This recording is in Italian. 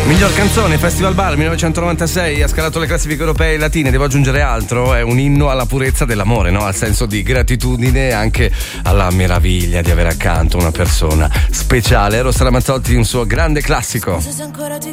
Miglior canzone, Festival Bar 1996, ha scalato le classifiche europee e latine. Devo aggiungere altro, è un inno alla purezza dell'amore, no? Al senso di gratitudine, anche alla meraviglia di avere accanto una persona speciale. Eros Ramazzotti, un suo grande classico. Scusa se ancora ti